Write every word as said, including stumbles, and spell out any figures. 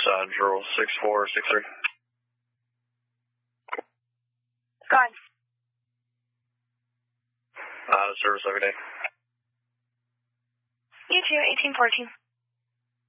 uh, zero six four six three. Go on. Uh, service every day. You too, eighteen fourteen.